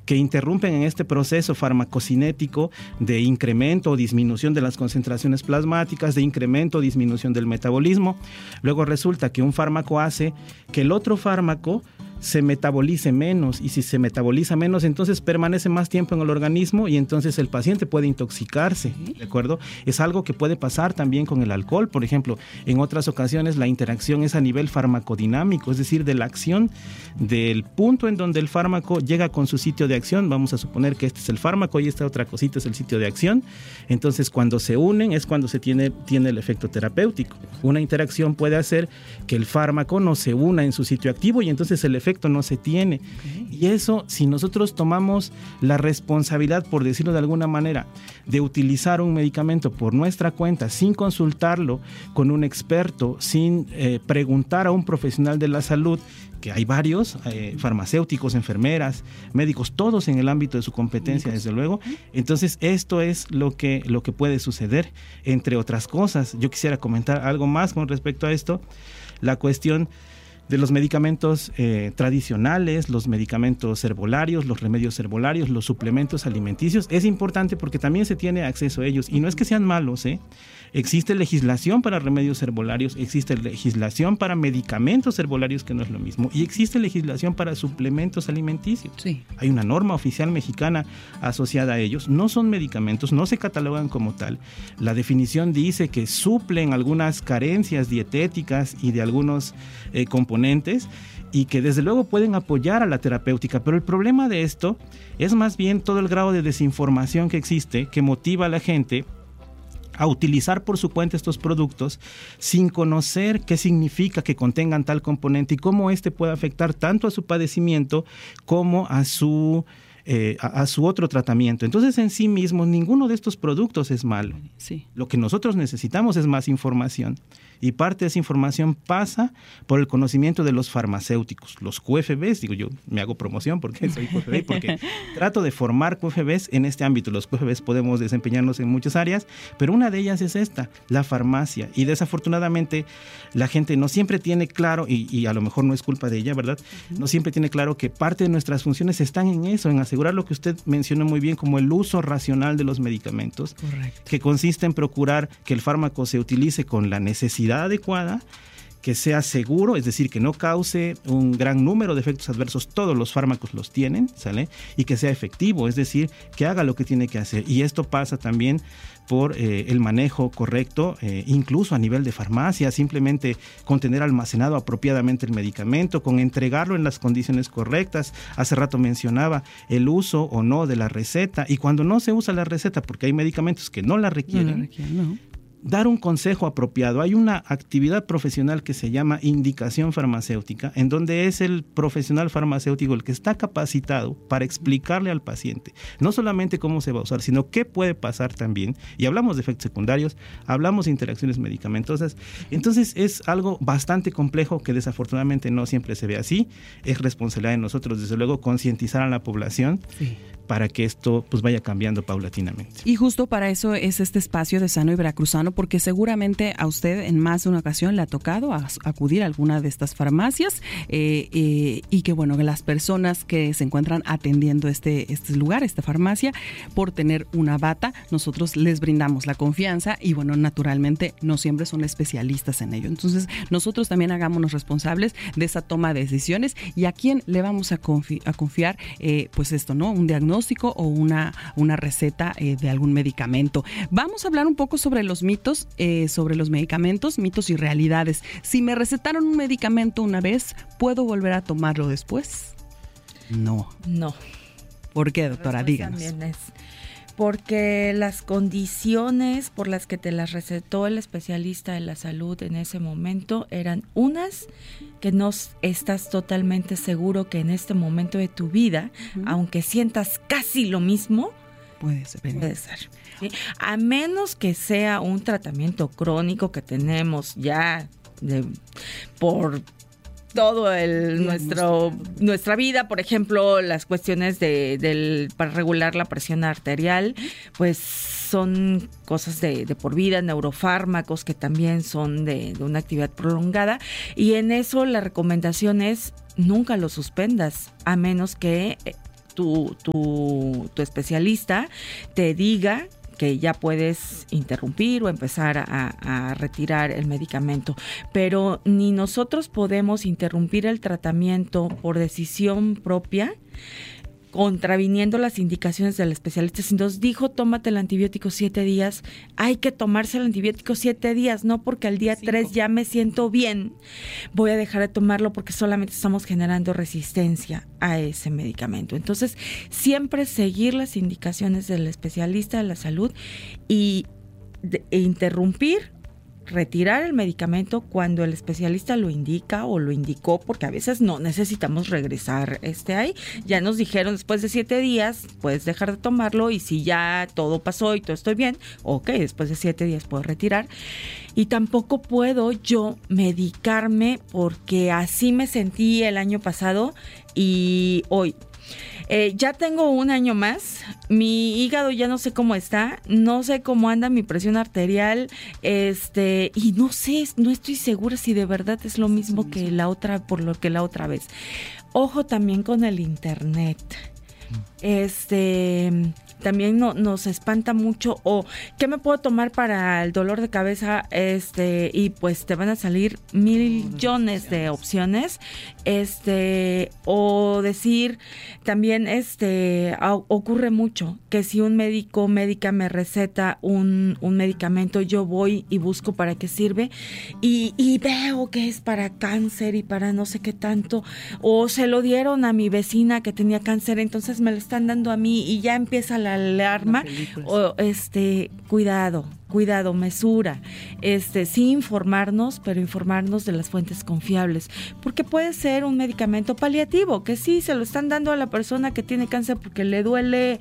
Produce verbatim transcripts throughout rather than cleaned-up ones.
que interrumpen en este proceso farmacocinético de incremento o disminución de las concentraciones plasmáticas, de incremento o disminución del metabolismo. Luego resulta que un fármaco hace que el otro fármaco se metabolice menos, y si se metaboliza menos, entonces permanece más tiempo en el organismo y entonces el paciente puede intoxicarse, ¿de acuerdo? Es algo que puede pasar también con el alcohol, por ejemplo. En otras ocasiones la interacción es a nivel farmacodinámico, es decir, de la acción del punto en donde el fármaco llega con su sitio de acción. Vamos a suponer que este es el fármaco y esta otra cosita es el sitio de acción. Entonces, cuando se unen es cuando se tiene, tiene el efecto terapéutico. Una interacción puede hacer que el fármaco no se una en su sitio activo y entonces el efecto no se tiene. Okay. Y eso, si nosotros tomamos la responsabilidad, por decirlo de alguna manera, de utilizar un medicamento por nuestra cuenta, sin consultarlo con un experto, sin eh, preguntar a un profesional de la salud, que hay varios, eh, farmacéuticos, enfermeras, médicos, todos en el ámbito de su competencia, desde luego. Entonces, esto es lo que, lo que puede suceder, entre otras cosas. Yo quisiera comentar algo más con respecto a esto, la cuestión de los medicamentos eh, tradicionales, los medicamentos herbolarios, los remedios herbolarios, los suplementos alimenticios. Es importante porque también se tiene acceso a ellos. Y no es que sean malos, ¿eh? Existe legislación para remedios herbolarios, existe legislación para medicamentos herbolarios, que no es lo mismo, y existe legislación para suplementos alimenticios. Sí. Hay una norma oficial mexicana asociada a ellos. No son medicamentos, no se catalogan como tal. La definición dice que suplen algunas carencias dietéticas y de algunos eh, componentes, y que desde luego pueden apoyar a la terapéutica, pero el problema de esto es más bien todo el grado de desinformación que existe, que motiva a la gente a utilizar por su cuenta estos productos sin conocer qué significa que contengan tal componente y cómo este puede afectar tanto a su padecimiento como a su Eh, a, a su otro tratamiento. Entonces, en sí mismo, ninguno de estos productos es malo. Sí. Lo que nosotros necesitamos es más información. Y parte de esa información pasa por el conocimiento de los farmacéuticos, los Q F Bs. Digo, yo me hago promoción porque soy Q F B, porque trato de formar Q F Bs en este ámbito. Los Q F Bs podemos desempeñarnos en muchas áreas, pero una de ellas es esta, la farmacia. Y desafortunadamente, la gente no siempre tiene claro, y, y a lo mejor no es culpa de ella, ¿verdad? Uh-huh. No siempre tiene claro que parte de nuestras funciones están en eso, en hacer asegurar lo que usted mencionó muy bien como el uso racional de los medicamentos. Correcto. Que consiste en procurar que el fármaco se utilice con la necesidad adecuada, que sea seguro, es decir, que no cause un gran número de efectos adversos. Todos los fármacos los tienen, ¿sale? Y que sea efectivo, es decir, que haga lo que tiene que hacer. Y esto pasa también por eh, el manejo correcto, eh, incluso a nivel de farmacia, simplemente con tener almacenado apropiadamente el medicamento, con entregarlo en las condiciones correctas. Hace rato mencionaba el uso o no de la receta, y cuando no se usa la receta, porque hay medicamentos que no la requieren, no la requieren, no. Dar un consejo apropiado. Hay una actividad profesional que se llama indicación farmacéutica, en donde es el profesional farmacéutico el que está capacitado para explicarle al paciente no solamente cómo se va a usar, sino qué puede pasar también. Y hablamos de efectos secundarios, hablamos de interacciones medicamentosas. Entonces es algo bastante complejo que desafortunadamente no siempre se ve así. Es responsabilidad de nosotros, desde luego, concientizar a la población. Sí. Para que esto pues vaya cambiando paulatinamente. Y justo para eso es este espacio de Sano y Veracruzano, porque seguramente a usted en más de una ocasión le ha tocado a, acudir a alguna de estas farmacias eh, eh, y que bueno, que las personas que se encuentran atendiendo este, este lugar, esta farmacia, por tener una bata, nosotros les brindamos la confianza y bueno, naturalmente no siempre son especialistas en ello. Entonces nosotros también hagámonos responsables de esa toma de decisiones y a quién le vamos a, confi- a confiar eh, pues esto, ¿no? Un diagnóstico o una, una receta eh, de algún medicamento. Vamos a hablar un poco sobre los mitos, eh, sobre los medicamentos, mitos y realidades. Si me recetaron un medicamento una vez, ¿puedo volver a tomarlo después? No. No. ¿Por qué, doctora? Díganos. También es porque las condiciones por las que te las recetó el especialista de la salud en ese momento eran unas que no estás totalmente seguro que en este momento de tu vida, uh-huh. aunque sientas casi lo mismo, puede ser. Puede ser. ¿Sí? A menos que sea un tratamiento crónico que tenemos ya de, por todo el nuestro nuestra vida, por ejemplo, las cuestiones de del para regular la presión arterial, pues son cosas de, de por vida, neurofármacos que también son de, de una actividad prolongada, y en eso la recomendación es nunca lo suspendas, a menos que tu, tu, tu especialista te diga que ya puedes interrumpir o empezar a, a retirar el medicamento. Pero ni nosotros podemos interrumpir el tratamiento por decisión propia, contraviniendo las indicaciones del especialista. Si nos dijo, tómate el antibiótico siete días, hay que tomarse el antibiótico siete días, no porque al día tres ya me siento bien, voy a dejar de tomarlo porque solamente estamos generando resistencia a ese medicamento. Entonces, siempre seguir las indicaciones del especialista de la salud y de, e interrumpir, retirar el medicamento cuando el especialista lo indica o lo indicó, porque a veces no necesitamos regresar este ahí. Ya nos dijeron después de siete días puedes dejar de tomarlo, y si ya todo pasó y todo estoy bien, ok, después de siete días puedo retirar. Y tampoco puedo yo medicarme porque así me sentí el año pasado y hoy. Eh, ya tengo un año más, mi hígado ya no sé cómo está, no sé cómo anda mi presión arterial, este, y no sé, no estoy segura si de verdad es lo mismo que la otra, por lo que la otra vez. Ojo también con el internet. Este, también no, nos espanta mucho, o ¿qué me puedo tomar para el dolor de cabeza? Este, y pues te van a salir millones de opciones, este, o decir, también este, ocurre mucho que si un médico o médica me receta un, un medicamento, yo voy y busco para qué sirve, y, y veo que es para cáncer y para no sé qué tanto, o se lo dieron a mi vecina que tenía cáncer, entonces me lo están dando a mí, y ya empieza la alarma. O este, cuidado, cuidado, mesura, este, sí informarnos, pero informarnos de las fuentes confiables, porque puede ser un medicamento paliativo, que sí se lo están dando a la persona que tiene cáncer porque le duele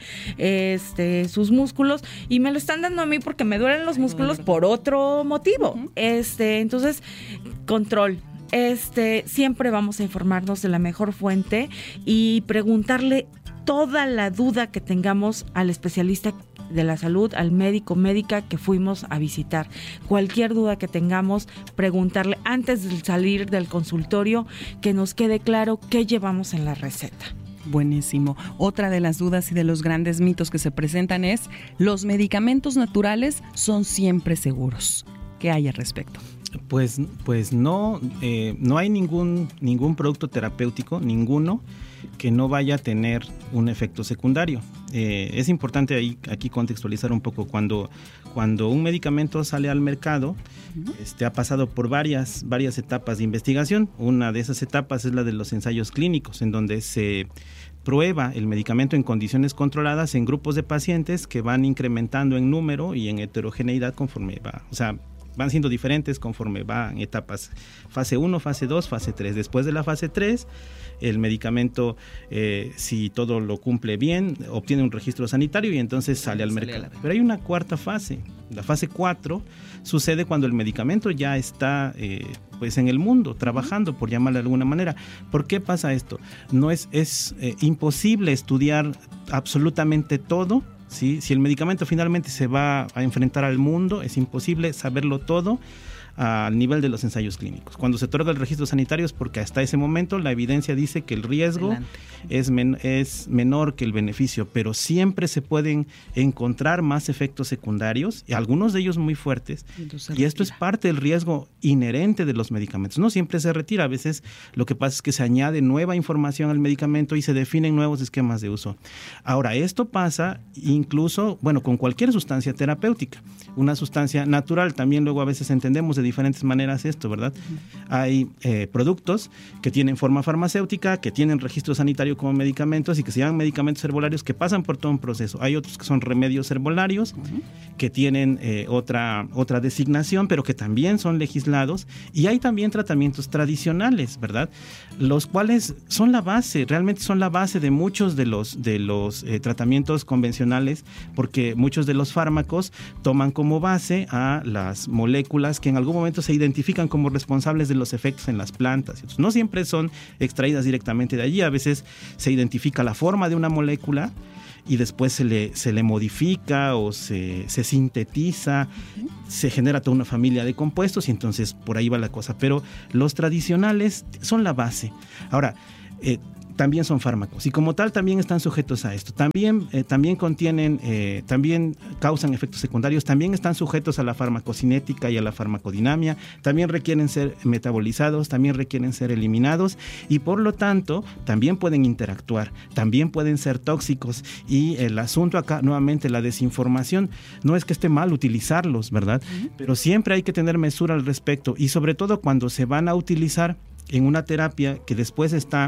este, sus músculos, y me lo están dando a mí porque me duelen los músculos por otro motivo. Este, entonces, control. Este, siempre vamos a informarnos de la mejor fuente y preguntarle toda la duda que tengamos al especialista de la salud, al médico, médica que fuimos a visitar. Cualquier duda que tengamos, preguntarle antes de salir del consultorio, que nos quede claro qué llevamos en la receta. Buenísimo. Otra de las dudas y de los grandes mitos que se presentan es: ¿los medicamentos naturales son siempre seguros? ¿Qué hay al respecto? Pues, pues no, eh, no hay ningún, ningún producto terapéutico, ninguno, que no vaya a tener un efecto secundario. Eh, es importante ahí, aquí contextualizar un poco. Cuando, cuando un medicamento sale al mercado, uh-huh. este, ha pasado por varias, varias etapas de investigación. Una de esas etapas es la de los ensayos clínicos, en donde se prueba el medicamento en condiciones controladas en grupos de pacientes que van incrementando en número y en heterogeneidad conforme va, o sea, van siendo diferentes conforme van etapas, fase uno, fase dos, fase tres. Después de la fase tres, el medicamento, eh, si todo lo cumple bien, obtiene un registro sanitario y entonces sale al mercado. Pero hay una cuarta fase, la fase cuatro, sucede cuando el medicamento ya está eh, pues en el mundo, trabajando, por llamarlo de alguna manera. ¿Por qué pasa esto? No es, es eh, imposible estudiar absolutamente todo. ¿Sí? Si el medicamento finalmente se va a enfrentar al mundo, es imposible saberlo todo al nivel de los ensayos clínicos. Cuando se otorga el registro sanitario es porque hasta ese momento la evidencia dice que el riesgo es, men- es menor que el beneficio, pero siempre se pueden encontrar más efectos secundarios, y algunos de ellos muy fuertes, y esto es parte del riesgo inherente de los medicamentos. No siempre se retira, a veces lo que pasa es que se añade nueva información al medicamento y se definen nuevos esquemas de uso. Ahora, esto pasa incluso, bueno, con cualquier sustancia terapéutica. Una sustancia natural, también luego a veces entendemos de diferentes maneras esto, ¿verdad? Uh-huh. Hay eh, productos que tienen forma farmacéutica, que tienen registro sanitario como medicamentos y que se llaman medicamentos herbolarios, que pasan por todo un proceso. Hay otros que son remedios herbolarios, uh-huh. que tienen eh, otra, otra designación, pero que también son legislados. Y hay también tratamientos tradicionales, ¿verdad? Los cuales son la base, realmente son la base de muchos de los, de los eh, tratamientos convencionales, porque muchos de los fármacos toman como base a las moléculas que en algún momento se identifican como responsables de los efectos en las plantas. No siempre son extraídas directamente de allí, a veces se identifica la forma de una molécula y después se le, se le modifica o se, se sintetiza, uh-huh. se genera toda una familia de compuestos y entonces por ahí va la cosa. Pero los tradicionales son la base. Ahora, eh, también son fármacos y como tal también están sujetos a esto. También, eh, también contienen, eh, también causan efectos secundarios, también están sujetos a la farmacocinética y a la farmacodinamia, también requieren ser metabolizados, también requieren ser eliminados y por lo tanto también pueden interactuar, también pueden ser tóxicos y el asunto acá, nuevamente la desinformación, no es que esté mal utilizarlos, ¿verdad? Uh-huh. Pero siempre hay que tener mesura al respecto y sobre todo cuando se van a utilizar en una terapia que después está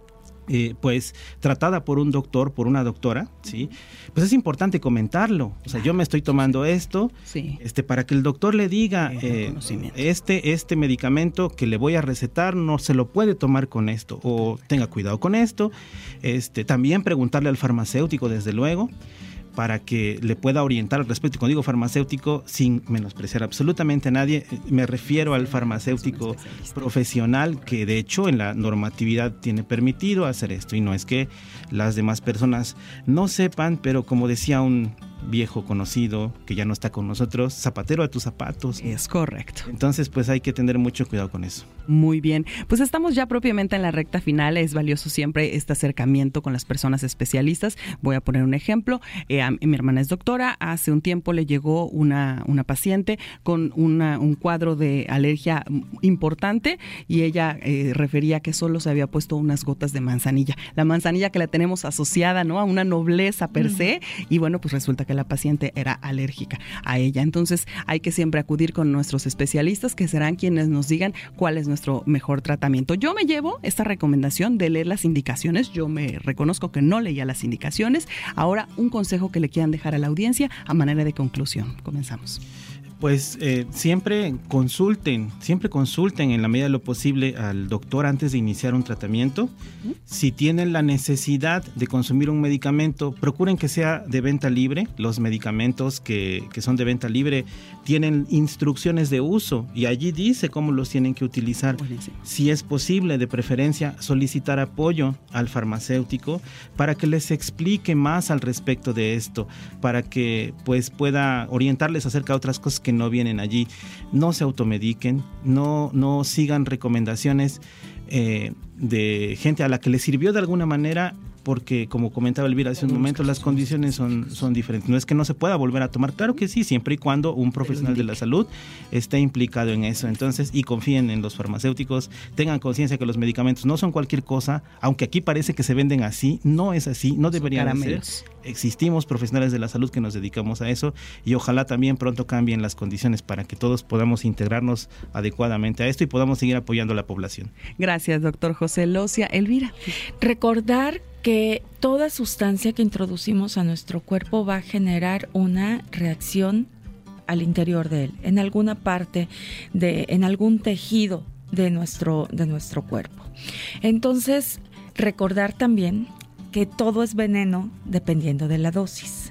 Eh, pues tratada por un doctor, por una doctora, ¿sí? Pues es importante comentarlo. O sea, yo me estoy tomando esto, sí. este, para que el doctor le diga eh, este, este medicamento que le voy a recetar no se lo puede tomar con esto, o tenga cuidado con esto. Este, también preguntarle al farmacéutico, desde luego, para que le pueda orientar al respecto. Y cuando digo farmacéutico, sin menospreciar absolutamente a nadie, me refiero al farmacéutico profesional que de hecho en la normatividad tiene permitido hacer esto y no es que las demás personas no sepan, pero como decía un viejo conocido que ya no está con nosotros, zapatero a tus zapatos. Es correcto. Entonces pues hay que tener mucho cuidado con eso. Muy bien, pues estamos ya propiamente en la recta final. Es valioso siempre este acercamiento con las personas especialistas. Voy a poner un ejemplo. Eh, a, mi hermana es doctora. Hace un tiempo le llegó una, una paciente con una, un cuadro de alergia importante y ella eh, refería que solo se había puesto unas gotas de manzanilla. La manzanilla que la tenemos asociada, ¿no?, a una nobleza per se, y bueno, pues resulta que la paciente era alérgica a ella. Entonces hay que siempre acudir con nuestros especialistas, que serán quienes nos digan cuál es nuestro mejor tratamiento. Yo me llevo esta recomendación de leer las indicaciones. Yo me reconozco que no leía las indicaciones. Ahora, un consejo que le quieran dejar a la audiencia a manera de conclusión. Comenzamos. Pues eh, siempre consulten, siempre consulten en la medida de lo posible al doctor antes de iniciar un tratamiento. Si tienen la necesidad de consumir un medicamento, procuren que sea de venta libre. Los medicamentos que, que son de venta libre tienen instrucciones de uso y allí dice cómo los tienen que utilizar. Buenísimo. Si es posible, de preferencia, solicitar apoyo al farmacéutico para que les explique más al respecto de esto, para que pues pueda orientarles acerca de otras cosas que no vienen allí. No se automediquen, no, no sigan recomendaciones eh, de gente a la que les sirvió de alguna manera, porque como comentaba Elvira hace un momento, las condiciones son, son diferentes. No es que no se pueda volver a tomar, claro que sí, siempre y cuando un profesional de la salud esté implicado en eso. Entonces, y confíen en los farmacéuticos, tengan conciencia que los medicamentos no son cualquier cosa, aunque aquí parece que se venden así, no es así, no deberían ser. Existimos profesionales de la salud que nos dedicamos a eso y ojalá también pronto cambien las condiciones para que todos podamos integrarnos adecuadamente a esto y podamos seguir apoyando a la población. Gracias, doctor José Locia. Elvira. Recordar que toda sustancia que introducimos a nuestro cuerpo va a generar una reacción al interior de él, en alguna parte, de, en algún tejido de nuestro, de nuestro cuerpo. Entonces, recordar también que todo es veneno dependiendo de la dosis.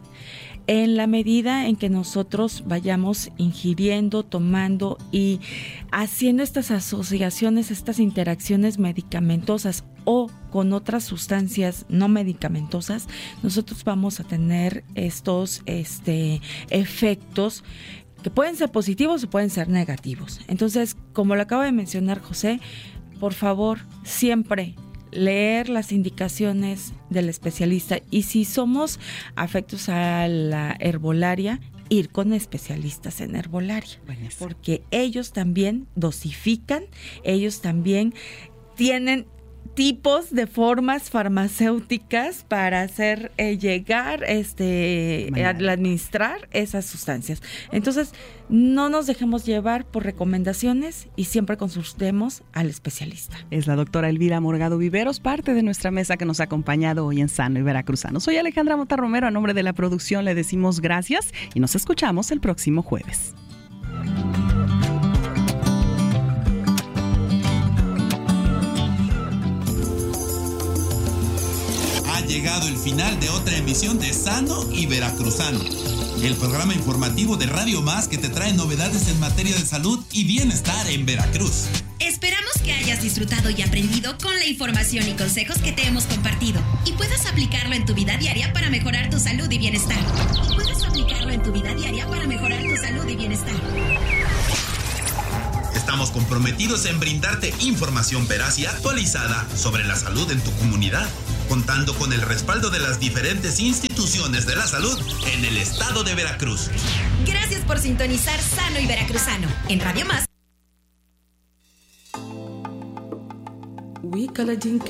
En la medida en que nosotros vayamos ingiriendo, tomando y haciendo estas asociaciones, estas interacciones medicamentosas o con otras sustancias no medicamentosas, nosotros vamos a tener estos este, efectos que pueden ser positivos o pueden ser negativos. Entonces, como lo acaba de mencionar José, por favor, siempre leer las indicaciones del especialista y si somos afectos a la herbolaria, ir con especialistas en herbolaria, buenísimo, porque ellos también dosifican, ellos también tienen tipos de formas farmacéuticas para hacer eh, llegar, este, eh, administrar esas sustancias. Entonces, no nos dejemos llevar por recomendaciones y siempre consultemos al especialista. Es la doctora Elvira Morgado Viveros, parte de nuestra mesa que nos ha acompañado hoy en Sano y Veracruzano. Soy Alejandra Mota Romero, a nombre de la producción le decimos gracias y nos escuchamos el próximo jueves. Llegado el final de otra emisión de Sano y Veracruzano, el programa informativo de Radio Más que te trae novedades en materia de salud y bienestar en Veracruz. Esperamos que hayas disfrutado y aprendido con la información y consejos que te hemos compartido y puedas aplicarlo en tu vida diaria para mejorar tu salud y bienestar. Y puedas aplicarlo en tu vida diaria para mejorar tu salud y bienestar. Estamos comprometidos en brindarte información veraz y actualizada sobre la salud en tu comunidad, contando con el respaldo de las diferentes instituciones de la salud en el estado de Veracruz. Gracias por sintonizar Sano y Veracruzano en Radio Más.